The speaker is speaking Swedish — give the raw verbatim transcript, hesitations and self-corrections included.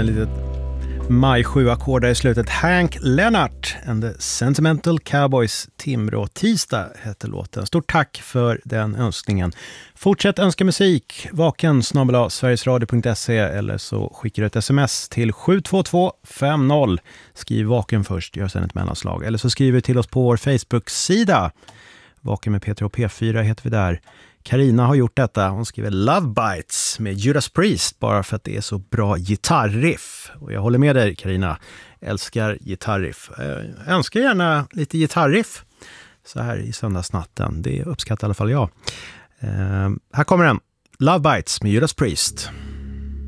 med lite maj sju-ackord där i slutet. Hank Lennart and the Sentimental Cowboys, Timrå tisdag heter låten. Stort tack för den önskningen. Fortsätt önska musik, vaken snabel-a sverigesradio punkt se eller så skickar du ett sms till sju två två fem noll. Skriv vaken först, gör sedan ett mellanslag. Eller så skriver du till oss på vår Facebook-sida. Vaken med P tre och P fyra heter vi där. Carina har gjort detta. Hon skriver Love Bites med Judas Priest bara för att det är så bra gitarriff. Och jag håller med dig, Carina. Älskar gitarriff. Jag önskar gärna lite gitarriff så här i söndagsnatten. Det uppskattar i alla fall jag. Uh, här kommer den. Love Bites med Judas Priest.